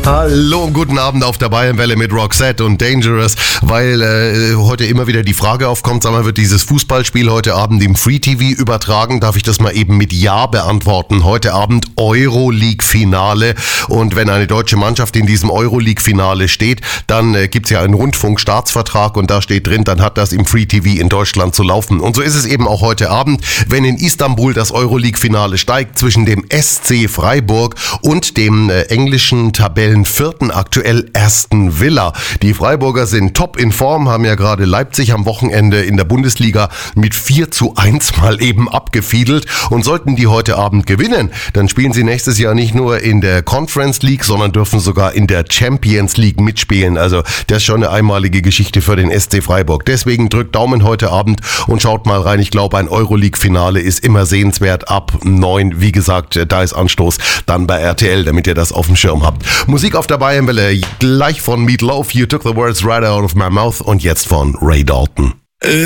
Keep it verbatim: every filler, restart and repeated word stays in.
Hallo und guten Abend auf der Bayernwelle mit Roxette und Dangerous, weil äh, heute immer wieder die Frage aufkommt, sag mal, wird dieses Fußballspiel heute Abend im Free T V übertragen? Darf ich das mal eben mit Ja beantworten? Heute Abend Euroleague-Finale, und wenn eine deutsche Mannschaft in diesem Euroleague-Finale steht, dann äh, gibt's ja einen Rundfunkstaatsvertrag und da steht drin, dann hat das im Free T V in Deutschland zu laufen. Und so ist es eben auch heute Abend, wenn in Istanbul das Euroleague-Finale steigt zwischen dem S C Freiburg und dem äh, englischen Tabellen vierten, aktuell ersten Villa. Die Freiburger sind top in Form, haben ja gerade Leipzig am Wochenende in der Bundesliga mit vier zu eins mal eben abgefiedelt, und sollten die heute Abend gewinnen, dann spielen sie nächstes Jahr nicht nur in der Conference League, sondern dürfen sogar in der Champions League mitspielen. Also das ist schon eine einmalige Geschichte für den S C Freiburg. Deswegen drückt Daumen heute Abend und schaut mal rein. Ich glaube, ein Euroleague-Finale ist immer sehenswert ab neun. Wie gesagt, da ist Anstoß dann bei R T L, damit ihr das auf dem Schirm habt. Musik auf der Bayernwelle, gleich von Meat Loaf, You Took the Words Right Out of My Mouth, und jetzt von Ray Dalton.